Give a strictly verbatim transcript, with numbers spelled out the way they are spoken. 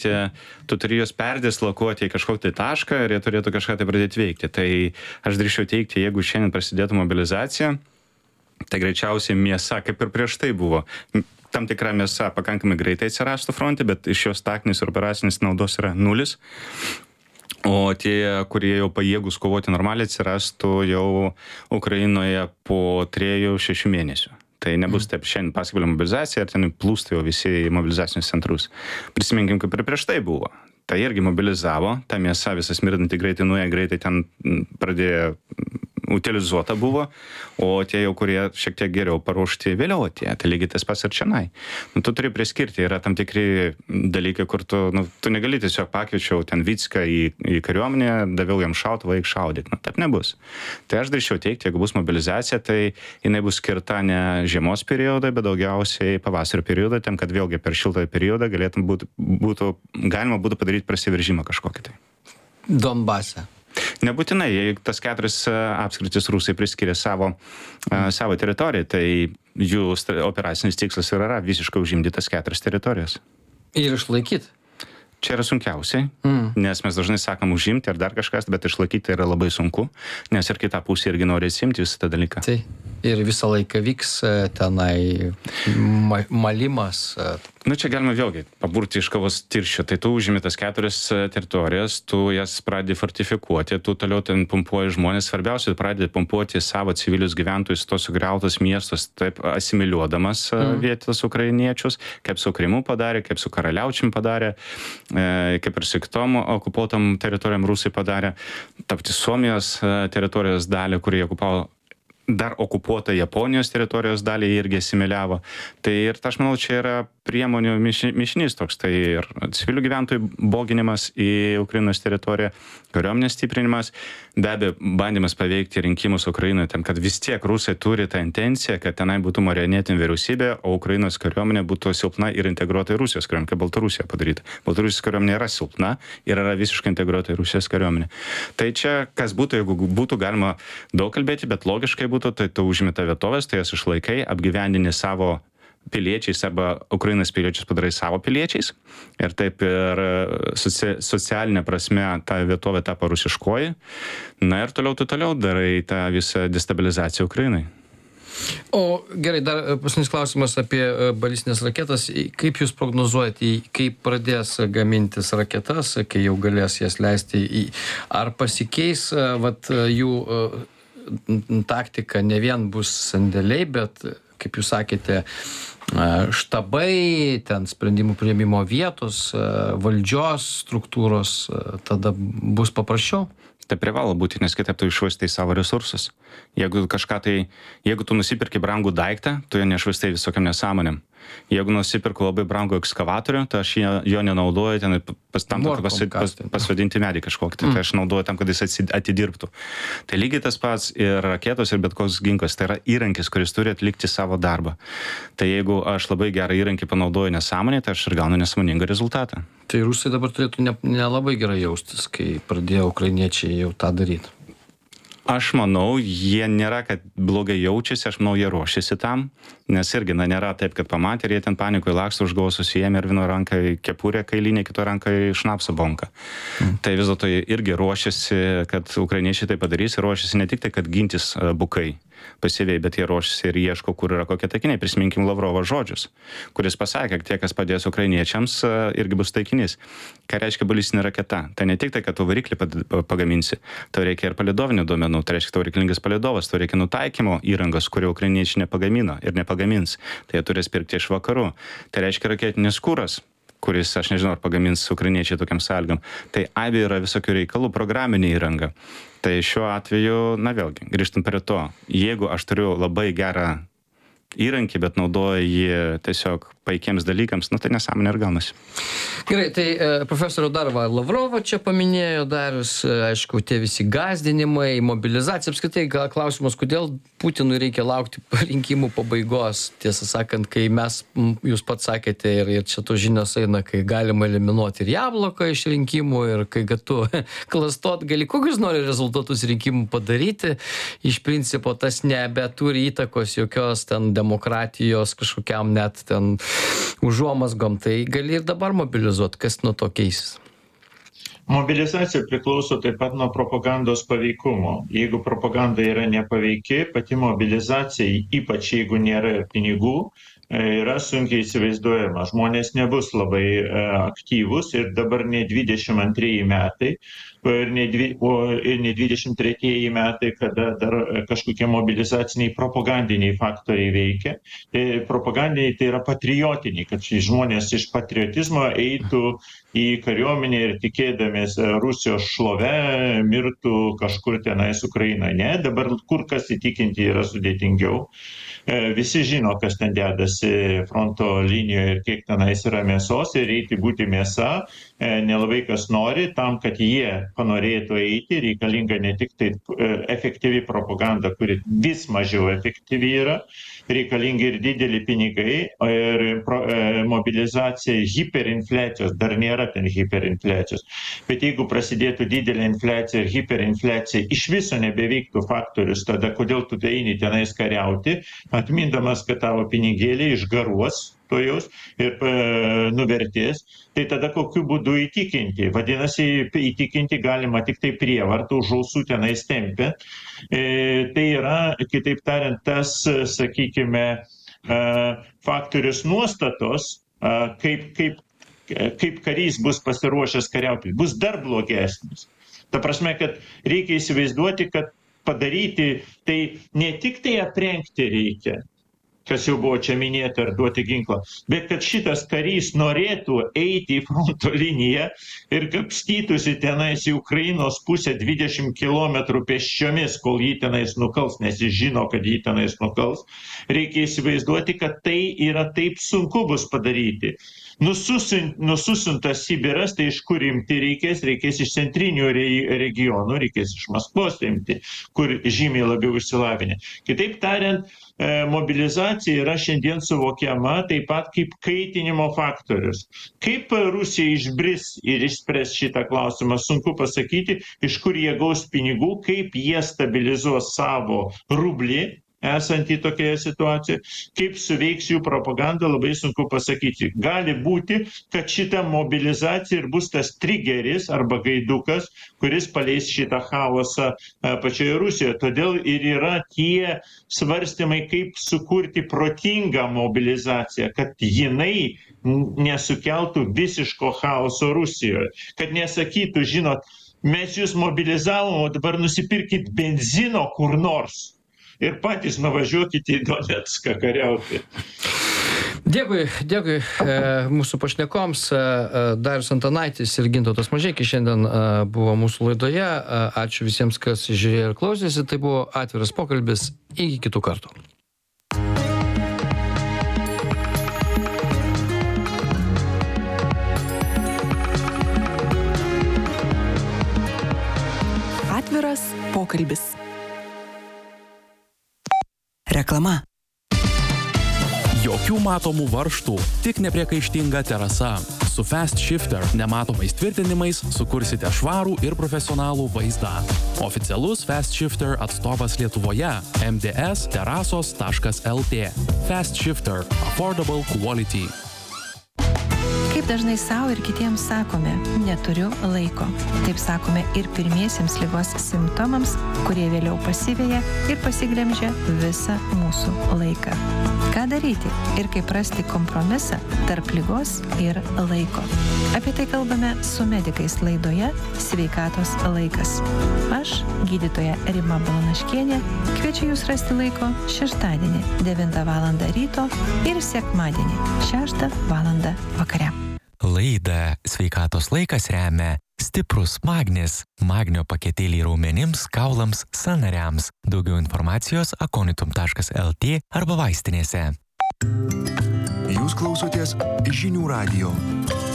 tu turi juos perdislokuoti į kažkokį tai tašką ir jie turėtų kažką tai pradėti veikti. Tai aš drįsčiau teikti, jeigu šiandien prasidėtų mobilizacija, tai greičiausiai mėsa, kaip ir prieš tai buvo. Tam tikra mėsa pakankamai greitai atsirastų fronte, bet iš jos taktinės ir operacinės naudos yra nulis. O tie, kurie jau pajėgus kovoti normaliai, atsirastų jau Ukrainoje po trejų šešių mėnesių. Tai nebus taip šiandien paskelbė mobilizacija, ar ten plūsta jau visi į mobilizacinius centrus. Prisiminkim, kaip ir prieš tai buvo. Tai irgi mobilizavo, ta mėsa visas mirdanti greitai nuėjo, greitai ten pradėjo utilizuota buvo, o tie jau, kurie šiek tiek geriau paruošti, vėliau atėjo. Tai lygiai tas pats ir čianai. Nu, tu turi priskirti, yra tam tikri dalykai, kur tu, nu, tu negali tiesiog pakviečiau ten Vicką į, į kariuomenę, daviau jam šautuvą, eik šaudyk. Nu, taip nebus. Tai aš drįsčiau teikti, jeigu bus mobilizacija, tai jinai bus skirta ne žiemos periodai, bet daugiausiai pavasario periodai, tam, kad vėlgi per šiltąjį periodą galėtum būtų, būtų, galima būtų padaryti prasiveržimą kažkokį tai. Donbase. Nebūtinai, jei tas keturis apskritis rusai priskiria savo, mm. savo teritoriją, tai jų operacinis tikslas yra visiškai užimti tas keturias teritorijas. Ir išlaikyti. Čia yra sunkiausiai, mm. nes mes dažnai sakom užimti ar dar kažkas, bet išlaikyti yra labai sunku, nes ir kita pusė irgi nori atsimti visą tą dalyką. Tai ir visą laiką vyks tenai ma malimas. Nu, čia galima vėlgi paburti iš kavos tirščio. Tai tu užimi tas keturias teritorijas, tu jas pradedi fortifikuoti, tu toliau ten pumpuoji žmonės. Svarbiausia, pradedi pumpuoti savo civilius gyventojus, tos sugriautus miestus, taip asimiliuodamas mm. vietos ukrainiečius, kaip su Krymu padarė, kaip su Karaliaučium padarė, e, kaip ir su kitom okupuotam teritorijom rusai padarė. Tapti Suomijos teritorijos dalį, kurį okupavo dar okupuota Japonijos teritorijos dalį irgi asimiliavo. Tai ir aš manau, čia yra priemonių mišinys toks, tai ir civilių gyventojų boginimas į Ukrainos teritoriją, kariuomenės stiprinimas, be abejo, bandymas paveikti rinkimus Ukrainoje, tam, kad vis tiek rusai turi tą intenciją, kad tenai būtų marionetinė vyriausybė, o Ukrainos kariuomenė būtų silpna ir integruota į Rusijos kariuomenę, kaip Baltarusija padaryta. Baltarusijos kariuomenė yra silpna ir yra visiškai integruota į Rusijos kariuomenę. Tai čia, kas būtų, jeigu būtų galima daug kalbėti, bet logiškai būtų, tai tu užimi tą vietovės, tai jas išlaikai, apgyvendini savo piliečiais arba Ukrainos piliečius padarai savo piliečiais ir taip ir socia socialinė prasme ta vietovė tapo rusiškoji. Na ir toliau tu toliau darai tą visą destabilizaciją Ukrainai. O gerai, dar paskutinis klausimas apie balistinės raketas. Kaip jūs prognozuojate, kaip pradės gamintis raketas, kai jau galės jas leisti į... Ar pasikeis vat, jų taktika, ne vien bus sandėliai, bet, kaip jūs sakėte, štabai, ten sprendimų priėmimo vietos, valdžios struktūros, tada bus paprasčiau? Tai privalo būti, nes kitaip tu iššvaistai savo resursus. Jeigu kažką tai, jeigu tu nusipirki brangų daiktą, tu jo nešvaistai visokiam nesąmonėm. Jeigu nusipirku labai brangų ekskavatorių, tai aš jo nenaudoju ten pas, tam, kad pas, pas, pasodinti medį kažkokį. Tai, mm. tai aš naudoju tam, kad jis atidirbtų. Tai lygiai tas pats ir raketos, ir bet koks ginklas. Tai yra įrankis, kuris turi atlikti savo darbą. Tai jeigu aš labai gerą įrankį panaudoju nesąmonė, tai aš ir gaunu nesąmoningą rezultatą. Tai rusai dabar turėtų nelabai ne gerai jaustis, kai pradėjo ukrainiečiai jau tą daryti. Aš manau, jie nėra, kad blogai jaučiasi, aš manau, jie ruošiasi tam, nes irgi, na, nėra taip, kad pamatė ir jie ten panikoje laksto, už galvos susijėmė ir vieno rankai kepurę kailinę, kito rankai šnapso bonką. Mm. Tai vis dėlto jie irgi ruošiasi, kad ukrainiečiai tai padarys, ir ruošiasi ne tik tai, kad gintis bukai pasyviai, bet jie ruošiasi ir ieško, kur yra kokie taikiniai. Prisiminkim Lavrovo žodžius, kuris pasakė, kad tie, kas padės ukrainiečiams, irgi bus taikinys. Ką reiškia balistinė raketa? Tai ne tik tai, kad tu variklį pagaminsi, tau reikia ir palidovinių duomenų, tai reiškia, tau reikalingas palidovas, tau reikia nutaikymo įrangos, kurio ukrainiečiai nepagamino ir nepagamins. Tai jie turės pirkti iš vakarų. Tai reiškia raketinis kuras, kuris, aš nežinau, ar pagamins ukrainiečiai tokiam sąlygom. Tai aibė yra visokių reikalų, programinė įranga. Tai šiuo atveju, na vėlgi, grįžtant prie to, jeigu aš turiu labai gerą įrankį, bet naudoju jį tiesiog paikiems dalykams, nu tai nesąmonė ir gaunasi. Gerai, tai e, profesorių dar va, Lavrovo čia paminėjo Darius, aišku, tie visi gąsdinimai, mobilizacija, apskritai klausimas, kodėl Putinui reikia laukti rinkimų pabaigos, tiesą sakant, kai mes, jūs pats sakėte, ir, ir čia to žinios eina, kai galima eliminuoti ir Jabloką iš rinkimų, ir kai tu klastot gali, kokius nori rezultatus rinkimų padaryti, iš principo tas nebeturi įtakos jokios ten demokratijos kažkokiam net ten užuomazgom, tai gali ir dabar mobilizuoti, kas nuo to keisis. Mobilizacija priklauso taip pat nuo propagandos paveikumo. Jeigu propaganda yra nepaveiki, pati mobilizacija, ypač jeigu nėra pinigų, yra sunkiai įsivaizduojama. Žmonės nebus labai aktyvūs ir dabar ne dvidešimt antrieji metai, ir ne, dvi, o, ir ne dvidešimt tretieji metai, kada dar kažkokie mobilizaciniai propagandiniai faktoriai veikia. Tai propagandiniai tai yra patriotiniai, kad žmonės iš patriotizmo eitų į kariuomenę ir tikėdamės Rusijos šlove mirtų kažkur tenais Ukrainoje. Ne, dabar kur kas įtikinti yra sudėtingiau. Visi žino, kas ten dedasi fronto linijoje ir kiek tenais yra mėsos ir eiti būti mėsa, nelabai kas nori, tam, kad jie panorėtų eiti, reikalinga ne tik tai efektyvi propaganda, kuri vis mažiau efektyvi yra, reikalingi ir dideli pinigai ir mobilizacija hiperinfliacijos, dar nėra ten hiperinfliacijos, bet jeigu prasidėtų didelė infliacija ir hiperinfliacija, iš viso nebeveiktų faktorius, tada kodėl tu eini tenais kariauti, atmindamas, kad tavo pinigėliai išgaruos tuojaus ir e, nuvertės, tai tada kokiu būdu įtikinti. Vadinasi, įtikinti galima tik tai prievartų, už ausų tenais tempia. E, tai yra, kitaip tariant, tas, sakykime, e, faktorius nuostatos, e, kaip, kaip, kaip karys bus pasiruošęs kariauti, bus dar blogesnis. Ta prasme, kad reikia įsivaizduoti, kad padaryti, tai ne tik tai aprengti reikia, kas jau buvo čia minėta, ar duoti ginklą, bet kad šitas karys norėtų eiti į fronto liniją ir kapstytųsi tenais į Ukrainos pusę dvidešimt kilometrų pėsčiomis, kol jį tenais nukals, nes jis žino, kad jį tenais nukals, reikia įsivaizduoti, kad tai yra taip sunku bus padaryti. Nususintas Sibiras, tai iš kur imti reikės, reikės iš centrinių regionų, reikės iš Maskvos imti, kur žymiai labiau išsilavinę. Kitaip tariant, mobilizacija yra šiandien suvokiama taip pat kaip kaitinimo faktorius. Kaip Rusija išbris ir išspręs šitą klausimą, sunku pasakyti, iš kur jie gaus pinigų, kaip jie stabilizuos savo rublį, esantį tokioje situacijoje, kaip suveiks jų propaganda, labai sunku pasakyti. Gali būti, kad šita mobilizacija ir bus tas trigeris arba gaidukas, kuris paleis šitą chaosą pačioje Rusijoje. Todėl ir yra tie svarstymai, kaip sukurti protingą mobilizaciją, kad jinai nesukeltų visiško chaoso Rusijoje. Kad nesakytų, žinot, mes jūs mobilizavom, o dabar nusipirkit benzino kur nors. Ir patys nuvažiuokite į Donecką kariauti. Dėkui, dėkui e, mūsų pašnekoms. E, Darius Antanaitis ir Gintautas Mažeikis šiandien e, buvo mūsų laidoje. E, ačiū visiems, kas žiūrėjo ir klausėsi. Tai buvo atviras pokalbis. Iki kitų kartų. Atviras pokalbis. Reklama. Jokių matomų varžtų, tik nepriekaištinga terasa. Su Fast Shifter nematomais tvirtinimais sukursite švarų ir profesionalų vaizdą. Oficialus Fast Shifter atstovas Lietuvoje m d s terasos taškas l t. Fast Shifter – Affordable Quality. Kaip dažnai savo ir kitiems sakome, neturiu laiko. Taip sakome ir pirmiesiems ligos simptomams, kurie vėliau pasiveja ir pasiglemžia visą mūsų laiką. Ką daryti ir kaip rasti kompromisą tarp ligos ir laiko? Apie tai kalbame su medikais laidoje Sveikatos laikas. Aš, gydytoja Rima Balanaškienė, kviečiu jūs rasti laiko šeštadienį devintą valandą ryto ir sekmadienį šeštą valandą vakare. Laidą Sveikatos laikas remia Stiprus Magnis, magnio paketėliai raumenims, kaulams, sąnariams. Daugiau informacijos akonitum taškas l t arba vaistinėse. Jūs klausotės Žinių radijo.